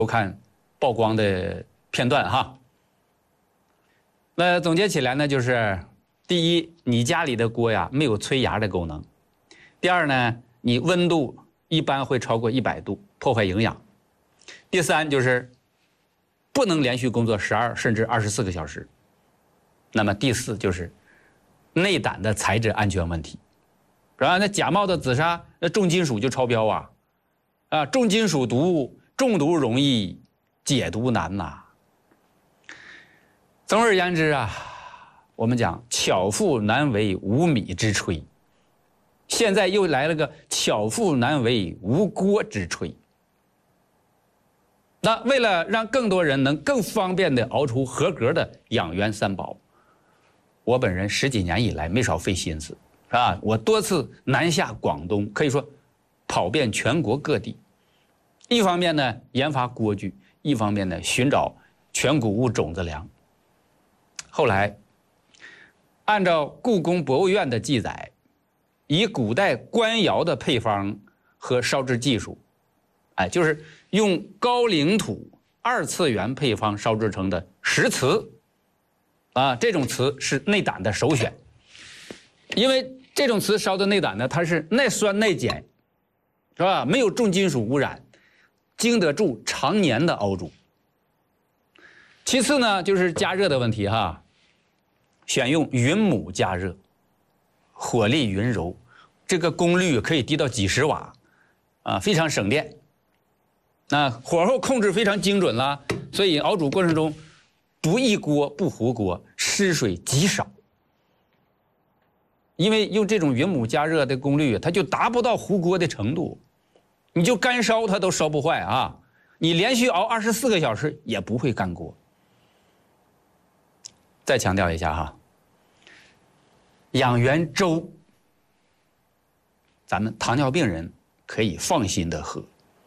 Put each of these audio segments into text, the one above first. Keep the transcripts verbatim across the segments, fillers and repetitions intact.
收看曝光的片段哈。那总结起来呢，就是第一，你家里的锅呀没有催芽的功能；第二呢，你温度一般会超过一百度，破坏营养；第三就是不能连续工作十二甚至二十四个小时；那么第四就是内胆的材质安全问题，是吧？那假冒的紫砂，那重金属就超标啊，啊，重金属毒，中毒容易，解毒难呐、啊。总而言之啊，我们讲巧妇难为无米之炊，现在又来了个巧妇难为无锅之炊。那为了让更多人能更方便地熬出合格的养元三宝，我本人十几年以来没少费心思，啊，我多次南下广东，可以说跑遍全国各地。一方面呢研发锅具，一方面呢寻找全谷物种子粮。后来，按照故宫博物院的记载，以古代官窑的配方和烧制技术，哎，就是用高岭土二次元配方烧制成的石瓷，啊，这种瓷是内胆的首选，因为这种瓷烧的内胆呢，它是耐酸耐碱，是吧？没有重金属污染，经得住常年的熬煮。其次呢，就是加热的问题哈，选用云母加热，火力匀柔，这个功率可以低到几十瓦，啊，非常省电。那火候控制非常精准啦，所以熬煮过程中不溢锅不糊锅，失水极少。因为用这种云母加热的功率，它就达不到糊锅的程度，你就干烧它都烧不坏啊！你连续熬二十四个小时也不会干锅。再强调一下哈，养元粥，咱们糖尿病人可以放心的喝。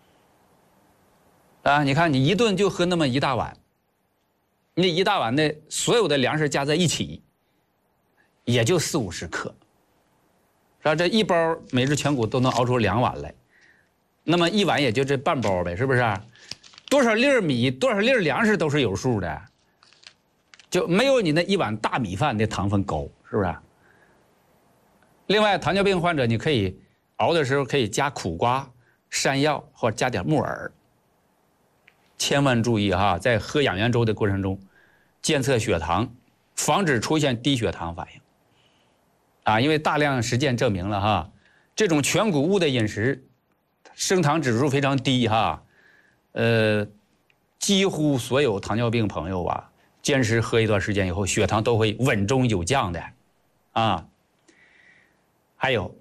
啊，你看你一顿就喝那么一大碗，那一大碗的所有的粮食加在一起，也就四五十克，是吧？这一包每日全谷都能熬出两碗来，那么一碗也就这半包呗，是不是？多少粒米，多少粒粮食都是有数的，就没有你那一碗大米饭的糖分高，是不是？另外，糖尿病患者你可以熬的时候可以加苦瓜、山药或者加点木耳。千万注意哈，在喝养元粥的过程中，监测血糖，防止出现低血糖反应。啊，因为大量实践证明了哈，这种全谷物的饮食，升糖指数非常低哈，呃，几乎所有糖尿病朋友啊，坚持喝一段时间以后，血糖都会稳中有降的，啊。还有，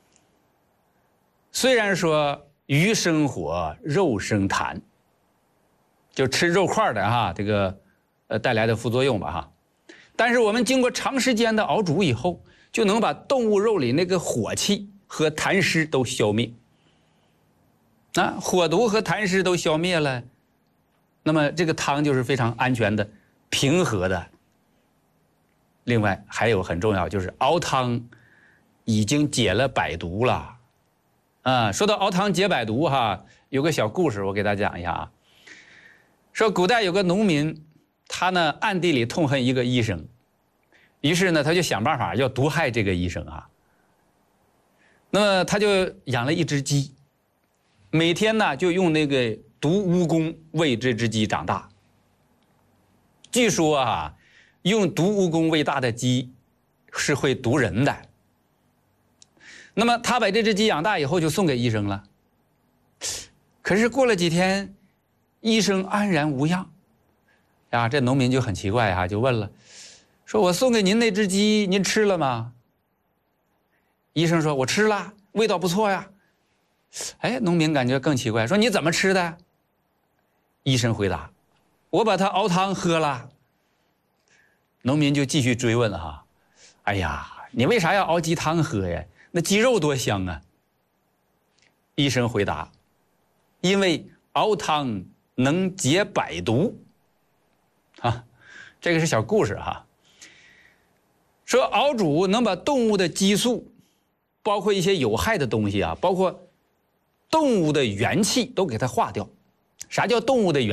虽然说鱼生火，肉生痰。就吃肉块的哈，这个呃带来的副作用吧哈，但是我们经过长时间的熬煮以后，就能把动物肉里那个火气和痰湿都消灭。那、啊、火毒和痰湿都消灭了，那么这个汤就是非常安全的、平和的。另外还有很重要，就是熬汤已经解了百毒了。啊，说到熬汤解百毒哈，有个小故事我给大家讲一下啊。说古代有个农民，他呢暗地里痛恨一个医生，于是呢他就想办法要毒害这个医生啊。那么他就养了一只鸡，每天呢就用那个毒蜈蚣喂这只鸡长大。据说啊，用毒蜈蚣喂大的鸡是会毒人的。那么他把这只鸡养大以后就送给医生了，可是过了几天，医生安然无恙，啊，这农民就很奇怪哈、啊，就问了，说我送给您那只鸡，您吃了吗？医生说，我吃了，味道不错呀。哎，农民感觉更奇怪，说你怎么吃的？医生回答，我把它熬汤喝了。农民就继续追问哈、啊，哎呀，你为啥要熬鸡汤喝呀？那鸡肉多香啊。医生回答，因为熬汤能解百毒，啊，这个是小故事哈。说熬煮能把动物的激素，包括一些有害的东西啊，包括动物的元气都给它化掉， 啥叫动物的原